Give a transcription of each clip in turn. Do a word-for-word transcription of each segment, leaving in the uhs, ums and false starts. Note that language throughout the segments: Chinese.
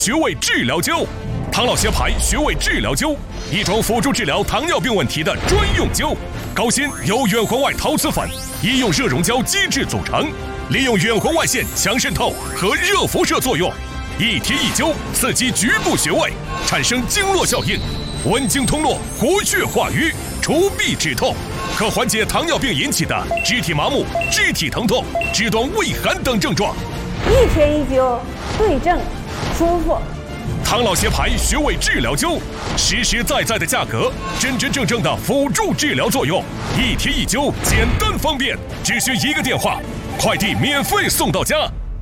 穴位治疗灸，唐老协牌穴位治疗灸，一种辅助治疗糖尿病问题的专用灸。高锌由远红外陶瓷粉、医用热熔胶基质组成，利用远红外线强渗透和热辐射作用，一贴一灸，刺激局部穴位，产生经络效应，温经通络，活血化瘀，除痹止痛，可缓解糖尿病引起的肢体麻木、肢体疼痛、肢端畏寒等症状。 一贴一灸，对症。舒服。 唐老协牌穴位治疗灸，实实在在的价格，真真正正的辅助治疗作用，一贴一灸，简单方便，只需一个电话，快递免费送到家。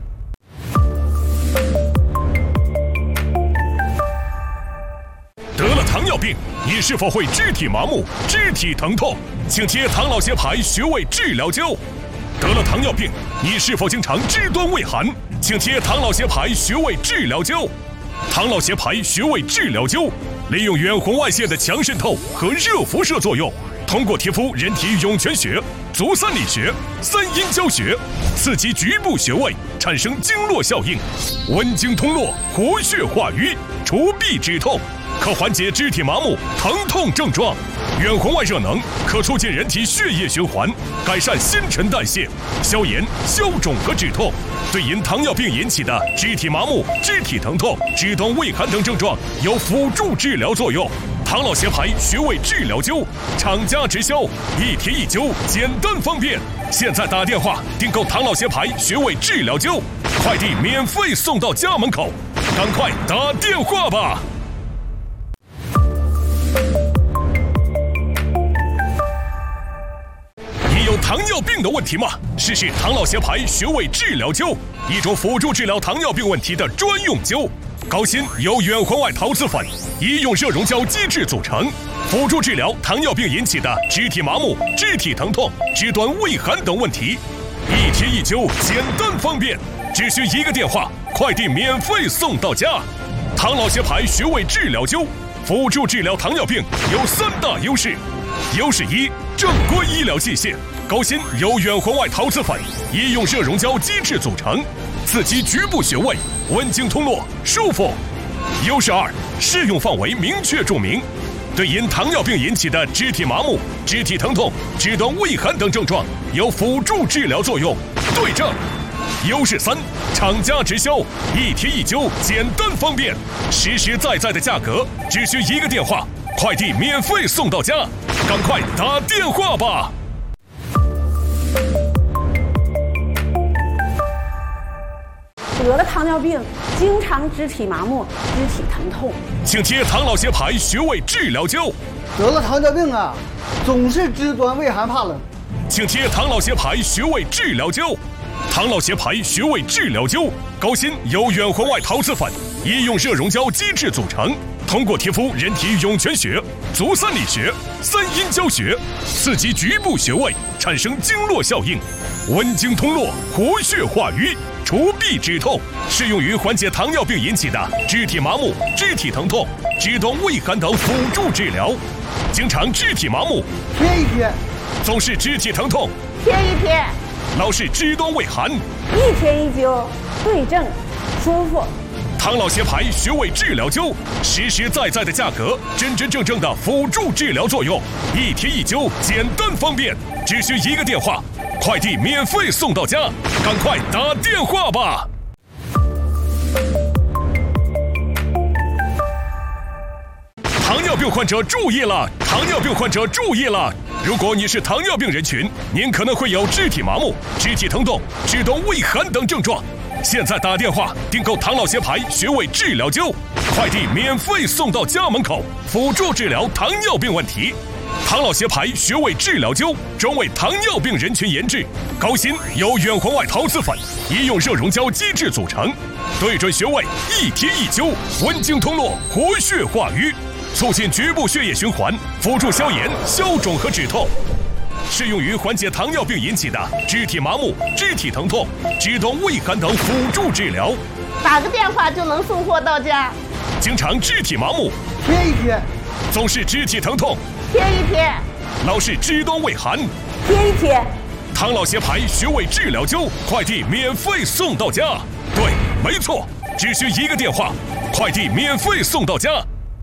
得了糖尿病，你是否会肢体麻木、肢体疼痛？请贴唐老协牌穴位治疗灸。得了糖尿病，你是否经常肢端畏寒？请贴唐老协牌穴位治疗灸。唐老协牌穴位治疗灸，利用远红外线的强渗透和热辐射作用，通过贴敷人体涌泉穴、足三里穴、三阴交穴，刺激局部穴位，产生经络效应，温经通络，活血化瘀，除痹止痛，可缓解肢体麻木、疼痛症状。远红外热能可促进人体血液循环，改善新陈代谢，消炎、消肿和止痛，对因糖尿病引起的肢体麻木、肢体疼痛、肢端畏寒等症状有辅助治疗作用。唐老协牌穴位治疗灸，厂家直销，一贴一灸，简单方便。现在打电话订购唐老协牌穴位治疗灸，快递免费送到家门口，赶快打电话吧！有糖尿病的问题吗？试试唐老协牌穴位治疗灸，一种辅助治疗糖尿病问题的专用灸。高锌由远红外陶瓷粉、医用热熔胶基质组成，辅助治疗糖尿病引起的肢体麻木、肢体疼痛、肢端畏寒等问题。一贴一灸，简单方便，只需一个电话，快递免费送到家。唐老协牌穴位治疗灸，辅助治疗糖尿病有三大优势。优势一，正规医疗器械，高锌由远红外陶瓷粉、医用热熔胶基质组成，刺激局部穴位，温经通络，舒服。优势二，适用范围明确注明，对因糖尿病引起的肢体麻木、肢体疼痛、肢端畏寒等症状有辅助治疗作用，对症。优势三，厂家直销，一贴一灸，简单方便，实实在在的价格，只需一个电话，快递免费送到家，赶快打电话吧！ 得了糖尿病，经常肢体麻木、肢体疼痛， 请贴唐老协牌穴位治疗灸。 得了糖尿病啊，总是肢端畏寒怕冷， 请贴唐老协牌穴位治疗灸。唐老协牌穴位治疗灸，高锌由远红外陶瓷粉、医用热熔胶基质组成，通过贴敷人体涌泉穴、足三里穴、三阴交穴，刺激局部穴位，产生经络效应，温经通络，活血化瘀，除痹止痛，适用于缓解糖尿病引起的肢体麻木、肢体疼痛、肢端畏寒等辅助治疗。经常肢体麻木， 贴一贴； 总是肢体疼痛， 贴一贴； 老是肢端畏寒， 一贴一灸，对症，舒服。 唐老协牌穴位治疗灸，实实在在的价格，真真正正的辅助治疗作用，一贴一灸，简单方便，只需一个电话，快递免费送到家，赶快打电话吧！糖尿病患者注意了！糖尿病患者注意了！如果你是糖尿病人群，您可能会有肢体麻木、肢体疼痛、肢端畏寒等症状。现在打电话订购唐老协牌穴位治疗灸，快递免费送到家门口，辅助治疗糖尿病问题。唐老协牌穴位治疗灸专为糖尿病人群研制，高锌由远红外陶瓷粉、医用热熔胶基质组成，对准穴位，一贴一灸，温经通络，活血化瘀，促进局部血液循环，辅助消炎、消肿和止痛。适用于缓解糖尿病引起的肢体麻木、肢体疼痛、肢端畏寒等辅助治疗。 打个电话就能送货到家。 经常肢体麻木， 贴一贴； 总是肢体疼痛， 贴一贴； 老是肢端畏寒， 贴一贴。 唐老协牌穴位治疗灸，快递免费送到家。对，没错， 只需一个电话，快递免费送到家。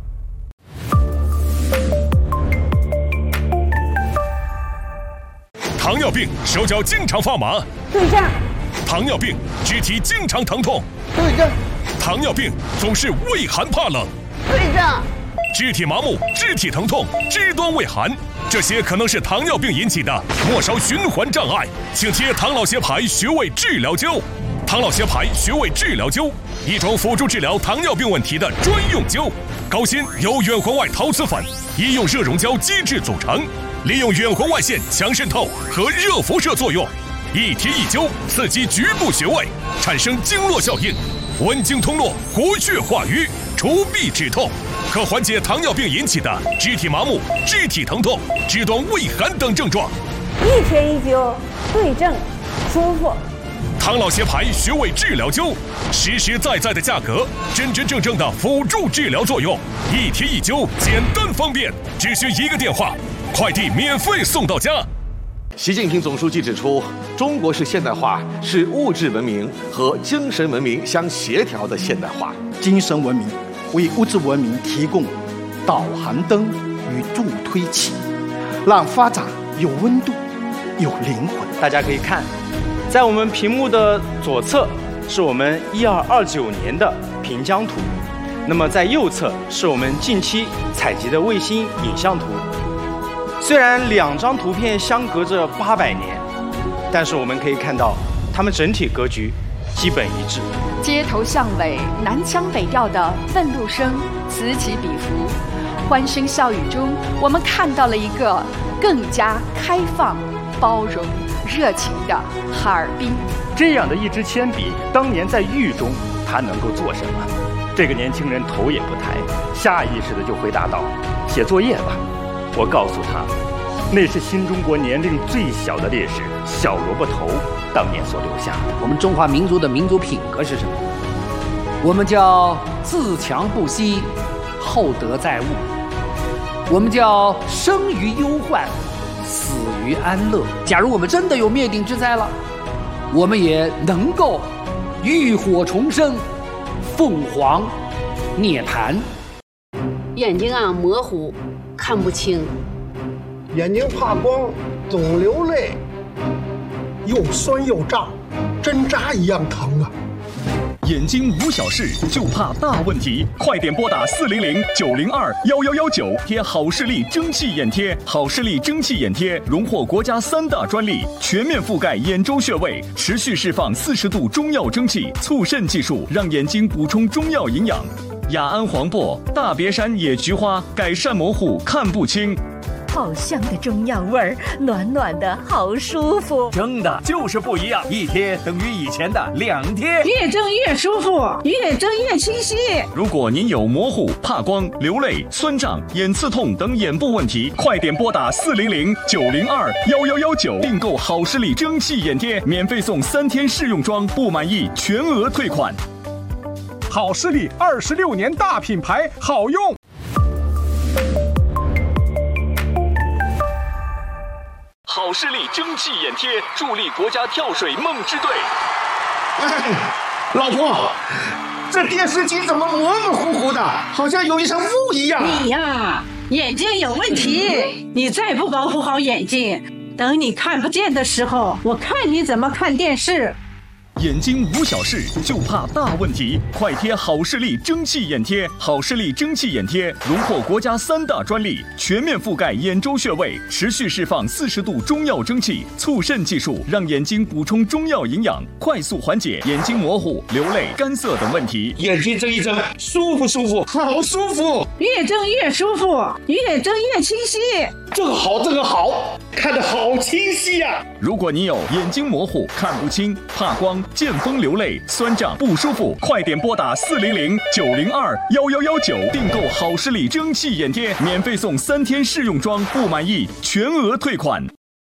糖尿病手脚经常发麻， 对症。 糖尿病肢体经常疼痛， 对症。 糖尿病总是畏寒怕冷， 对症。 肢体麻木、肢体疼痛、肢端畏寒，这些可能是糖尿病引起的末梢循环障碍，请贴唐老协牌穴位治疗灸。唐老协牌穴位治疗灸，一种辅助治疗糖尿病问题的专用灸，高芯由远环外陶瓷粉、医用热溶胶基质组成，利用远环外线强渗透和热辐射作用，一贴一灸，刺激局部穴位，产生经络效应，温经通络，活血化瘀，除痹止痛，可缓解糖尿病引起的肢体麻木、肢体疼痛、肢端畏寒等症状。 一贴一灸，对症，舒服。 唐老协牌穴位治疗灸，实实在在的价格，真真正正的辅助治疗作用，一贴一灸，简单方便，只需一个电话，快递免费送到家。 习近平总书记指出，中国式现代化是物质文明和精神文明相协调的现代化。 精神文明为物质文明提供导航灯与助推器，让发展有温度、有灵魂。 大家可以看，在我们屏幕的左侧是我们一二二九年的平江图，那么在右侧是我们近期采集的卫星影像图。虽然两张图片相隔着八百年，但是我们可以看到，它们整体格局基本一致。 街头巷尾南腔北调的愤怒声此起彼伏，欢声笑语中，我们看到了一个更加开放、包容、热情的哈尔滨。 这样的一支铅笔，当年在狱中，它能够做什么？这个年轻人头也不抬，下意识的就回答道：“写作业吧。”我告诉他，那是新中国年龄最小的烈士小萝卜头当年所留下的。 我们中华民族的民族品格是什么？我们叫自强不息，厚德载物；我们叫生于忧患，死于安乐。假如我们真的有灭顶之灾了，我们也能够浴火重生，凤凰涅槃。 眼睛啊模糊，看不清， 眼睛怕光，总流泪，又酸又胀，针扎一样疼啊！ 眼睛无小事，就怕大问题，快点拨打四零零九零二幺幺幺九，贴好视力蒸汽眼贴。好视力蒸汽眼贴荣获国家三大专利，全面覆盖眼周穴位，持续释放四十度中药蒸汽，促渗技术让眼睛补充中药营养。雅安黄柏、大别山野菊花改善模糊看不清。 好香的中药味儿，暖暖的好舒服。 蒸的就是不一样，一贴等于以前的两贴， 越蒸越舒服，越蒸越清晰。 如果您有模糊、怕光、流泪、酸胀、眼刺痛等眼部问题，快点拨打四零零九零二幺幺幺九订购好视力蒸汽眼贴，免费送三天试用装，不满意全额退款。 好视力二十六年大品牌，好用。 好视力蒸汽眼贴助力国家跳水梦之队。 哎，老婆，这电视机怎么模模糊糊的，好像有一层雾一样？ 你呀，眼睛有问题，你再不保护好眼睛，等你看不见的时候，我看你怎么看电视。 眼睛无小事，就怕大问题，快贴好视力蒸汽眼贴。好视力蒸汽眼贴荣获国家三大专利，全面覆盖眼周穴位，持续释放四十度中药蒸汽，促渗技术让眼睛补充中药营养，快速缓解眼睛模糊、流泪、干涩等问题。 眼睛睁一睁，舒不舒服？好舒服， 越睁越舒服，越睁越清晰。 这个好，这个好，看得好清晰呀、啊！ 如果你有眼睛模糊、看不清、怕光、见风流泪、酸胀不舒服，快点拨打四零零九零二幺幺幺九订购好视力蒸汽眼贴，免费送三天试用装，不满意全额退款。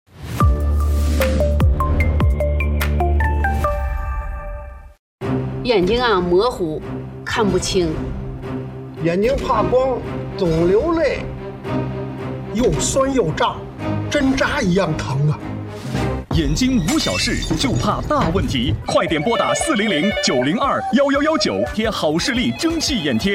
眼睛啊模糊，看不清， 眼睛怕光，总流泪，又酸又胀，针扎一样疼啊！ 眼睛无小事，就怕大问题。快点拨打四零零九零二幺幺幺九，贴好视力蒸汽眼贴。